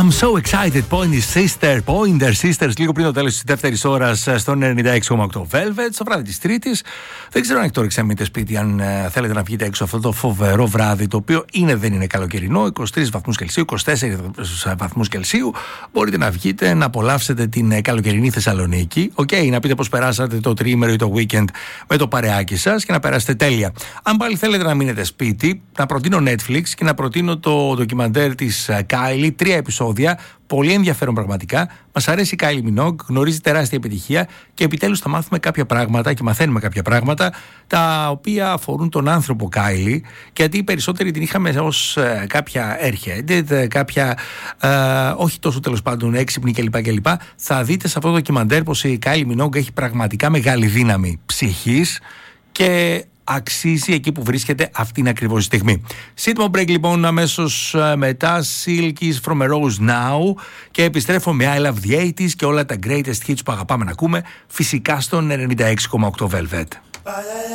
I'm so excited, Pointer Sisters, λίγο πριν το τέλος της δεύτερης ώρας στον 96,8 Velvet, στο βράδυ της Τρίτης. Δεν ξέρω αν έχετε όρεξη να μείνετε σπίτι, αν θέλετε να βγείτε έξω αυτό το φοβερό βράδυ, το οποίο δεν είναι καλοκαιρινό, 23 βαθμούς Κελσίου, 24 βαθμούς Κελσίου. Μπορείτε να βγείτε, να απολαύσετε την καλοκαιρινή Θεσσαλονίκη. Να πείτε πώς περάσατε το τριήμερο ή το weekend με το παρεάκι σας και να περάσετε τέλεια. Αν πάλι θέλετε να μείνετε σπίτι, να προτείνω Netflix και να προτείνω το ντοκιμαντέρ της Kylie, 3 επεισόδια. Πολύ ενδιαφέρον πραγματικά. Μας αρέσει η Kylie Minogue, γνωρίζει τεράστια επιτυχία και επιτέλους θα μάθουμε κάποια πράγματα και μαθαίνουμε κάποια πράγματα τα οποία αφορούν τον άνθρωπο Kylie, γιατί οι περισσότεροι την είχαμε ως κάποια airheaded, κάποια όχι τόσο τέλος πάντων έξυπνη κλπ. Θα δείτε σε αυτό το ντοκιμαντέρ πως η Kylie Minogue έχει πραγματικά μεγάλη δύναμη ψυχής και αξίζει εκεί που βρίσκεται αυτήν ακριβώς τη στιγμή. Σύντομο break λοιπόν, αμέσως μετά Silkies From a Rose Now, και επιστρέφω με I Love the 80s και όλα τα greatest hits που αγαπάμε να ακούμε, φυσικά στον 96,8 Velvet.